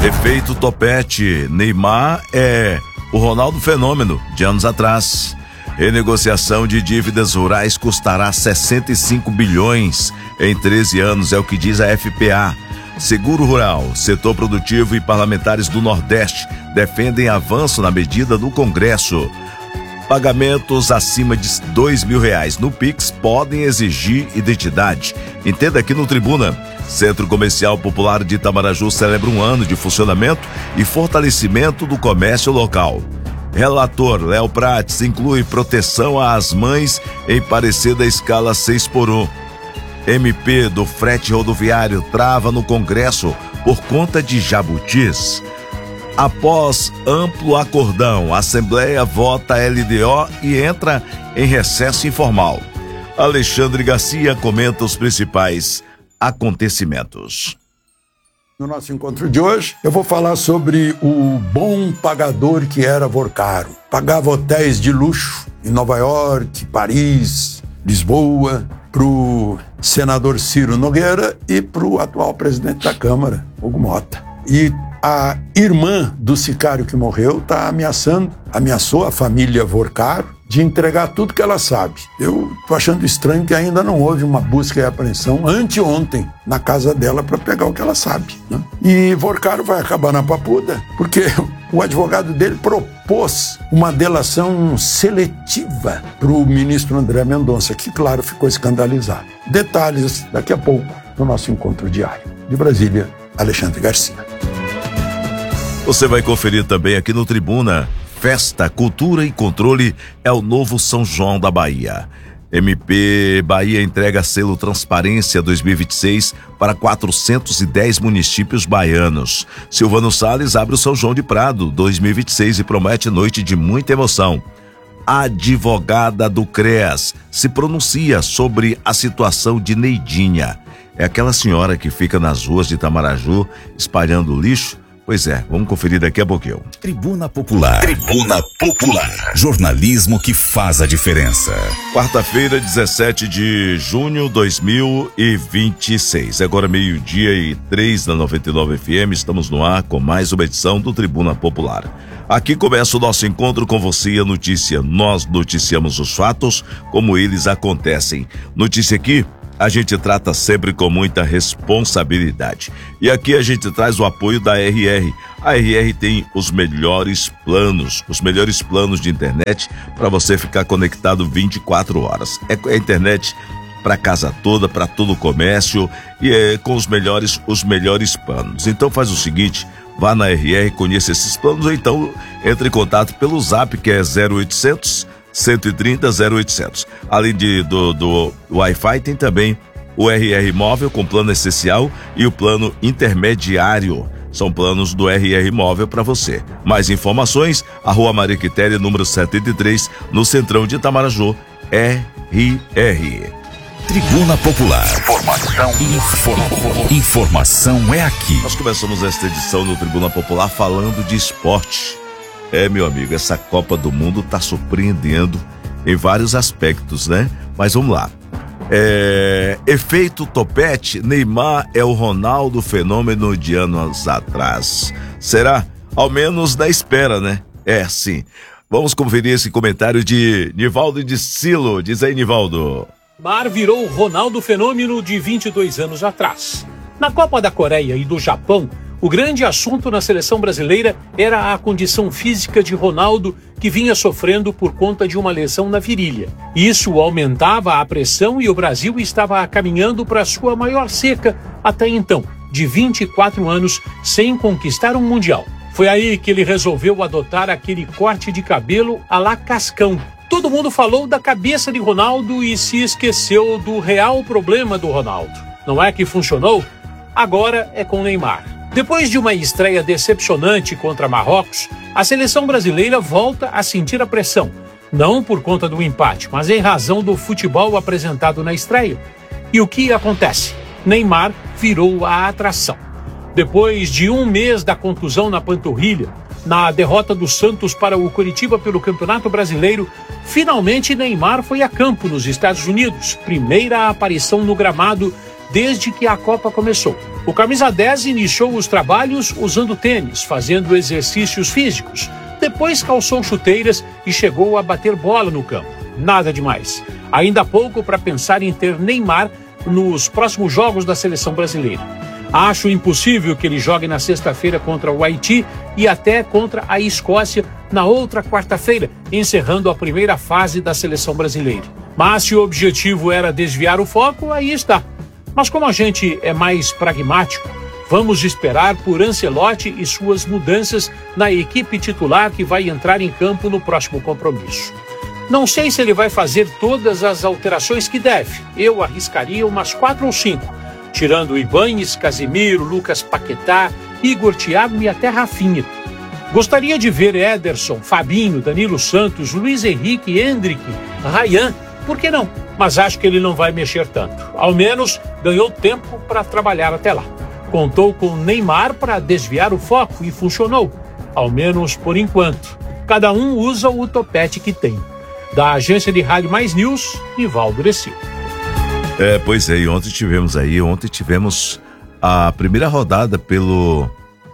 Efeito topete. Neymar é o Ronaldo Fenômeno de anos atrás. Renegociação de dívidas rurais custará 65 bilhões em 13 anos, é o que diz a FPA. Seguro Rural, setor produtivo e parlamentares do Nordeste defendem avanço na medida do Congresso. Pagamentos acima de R$2.000 no Pix podem exigir identidade. Entenda aqui no Tribuna. Centro Comercial Popular de Itamaraju celebra um ano de funcionamento e fortalecimento do comércio local. Relator Léo Prates inclui proteção às mães em parecer da escala 6x1. MP do frete rodoviário trava no Congresso por conta de jabutis. Após amplo acordão, a Assembleia vota LDO e entra em recesso informal. Alexandre Garcia comenta os principais acontecimentos. No nosso encontro de hoje, eu vou falar sobre o bom pagador que era Vorcaro. Pagava hotéis de luxo em Nova York, Paris, Lisboa, para o senador Ciro Nogueira e para o atual presidente da Câmara, Hugo Motta. E a irmã do sicário que morreu ameaçou a família Vorcaro de entregar tudo que ela sabe. Eu tô achando estranho que ainda não houve uma busca e apreensão anteontem na casa dela para pegar o que ela sabe, né? E Vorcaro vai acabar na papuda porque o advogado dele propôs uma delação seletiva para o ministro André Mendonça, que, claro, ficou escandalizado. Detalhes daqui a pouco no nosso encontro diário. De Brasília, Alexandre Garcia. Você vai conferir também aqui no Tribuna. Festa, Cultura e Controle é o novo São João da Bahia. MP Bahia entrega selo Transparência 2026 para 410 municípios baianos. Silvano Salles abre o São João de Prado 2026 e promete noite de muita emoção. A advogada do CREAS se pronuncia sobre a situação de Neidinha. É aquela senhora que fica nas ruas de Itamaraju espalhando lixo. Pois é, vamos conferir daqui a pouquinho. Tribuna Popular. Tribuna Popular. Jornalismo que faz a diferença. Quarta-feira, 17 de junho de 2026. Agora 12:03 na 99 FM. Estamos no ar com mais uma edição do Tribuna Popular. Aqui começa o nosso encontro com você e a notícia. Nós noticiamos os fatos como eles acontecem. Notícia aqui, a gente trata sempre com muita responsabilidade. E aqui a gente traz o apoio da RR. A RR tem os melhores planos de internet para você ficar conectado 24 horas. É internet para casa toda, para todo o comércio e é com os melhores planos. Então faz o seguinte, vá na RR, conheça esses planos ou então entre em contato pelo Zap, que é 0800 130 0800. Além do Wi-Fi, tem também o RR Móvel com plano essencial e o plano intermediário. São planos do RR Móvel para você. Mais informações, a Rua Maria Quitéria, número 73, no Centrão de Itamaraju, RR. Tribuna Popular. Informação é aqui. Nós começamos esta edição do Tribuna Popular falando de esporte. Meu amigo, essa Copa do Mundo tá surpreendendo em vários aspectos, né? Mas vamos lá. Efeito topete, Neymar é o Ronaldo Fenômeno de anos atrás. Será? Ao menos na espera, né? Sim. Vamos conferir esse comentário de Nivaldo de Silo. Diz aí, Nivaldo. Neymar virou o Ronaldo Fenômeno de 22 anos atrás. Na Copa da Coreia e do Japão, o grande assunto na seleção brasileira era a condição física de Ronaldo, que vinha sofrendo por conta de uma lesão na virilha. Isso aumentava a pressão e o Brasil estava caminhando para sua maior seca até então, de 24 anos, sem conquistar um Mundial. Foi aí que ele resolveu adotar aquele corte de cabelo à la Cascão. Todo mundo falou da cabeça de Ronaldo e se esqueceu do real problema do Ronaldo. Não é que funcionou? Agora é com Neymar. Depois de uma estreia decepcionante contra Marrocos, a seleção brasileira volta a sentir a pressão. Não por conta do empate, mas em razão do futebol apresentado na estreia. E o que acontece? Neymar virou a atração. Depois de um mês da contusão na panturrilha, na derrota do Santos para o Coritiba pelo Campeonato Brasileiro, finalmente Neymar foi a campo nos Estados Unidos. Primeira aparição no gramado desde que a Copa começou. O camisa 10 iniciou os trabalhos usando tênis, fazendo exercícios físicos. Depois calçou chuteiras e chegou a bater bola no campo. Nada demais. Ainda há pouco para pensar em ter Neymar nos próximos jogos da seleção brasileira. Acho impossível que ele jogue na sexta-feira contra o Haiti e até contra a Escócia na outra quarta-feira, encerrando a primeira fase da seleção brasileira. Mas se o objetivo era desviar o foco, aí está. Mas como a gente é mais pragmático, vamos esperar por Ancelotti e suas mudanças na equipe titular que vai entrar em campo no próximo compromisso. Não sei se ele vai fazer todas as alterações que deve. Eu arriscaria umas 4 ou 5, tirando Ibañez, Casemiro, Lucas Paquetá, Igor Thiago e até Rafinha. Gostaria de ver Ederson, Fabinho, Danilo Santos, Luiz Henrique, Endrick, Ryan, por que não? Mas acho que ele não vai mexer tanto. Ao menos ganhou tempo para trabalhar até lá. Contou com Neymar para desviar o foco e funcionou, ao menos por enquanto. Cada um usa o topete que tem. Da agência de rádio Mais News, Nivaldo Recil. Pois é, e ontem tivemos a primeira rodada pelo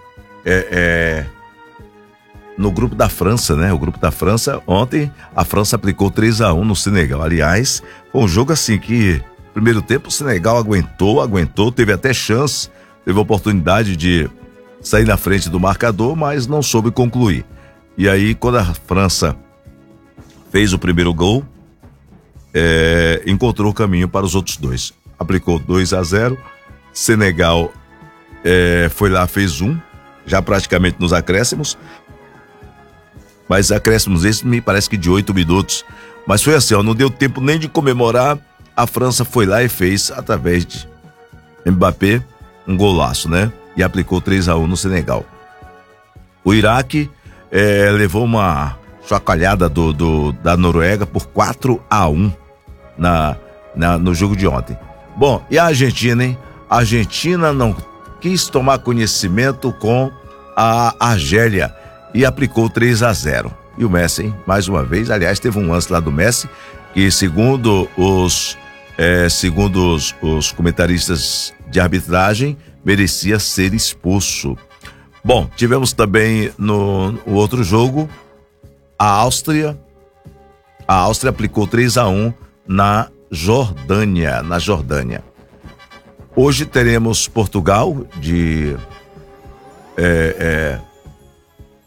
no grupo da França, né? O grupo da França, ontem a França aplicou 3-1 no Senegal. Aliás, foi um jogo assim que, primeiro tempo, o Senegal aguentou, teve até chance, teve oportunidade de sair na frente do marcador, mas não soube concluir. E aí, quando a França fez o primeiro gol, encontrou o caminho para os outros dois. Aplicou 2-0, Senegal foi lá, fez 1, já praticamente nos acréscimos, mas acréscimos esses me parece que de 8 minutos, mas foi assim, não deu tempo nem de comemorar, a França foi lá e fez, através de Mbappé, um golaço, né? E aplicou 3-1 no Senegal. O Iraque levou uma chacalhada da Noruega por 4-1 no jogo de ontem. Bom, e a Argentina, hein? A Argentina não quis tomar conhecimento com a Argélia e aplicou 3-0. E o Messi, hein? Mais uma vez, aliás, teve um lance lá do Messi que, segundo os comentaristas de arbitragem, merecia ser expulso. Bom, tivemos também no outro jogo a Áustria aplicou 3-1 na Jordânia. Hoje teremos Portugal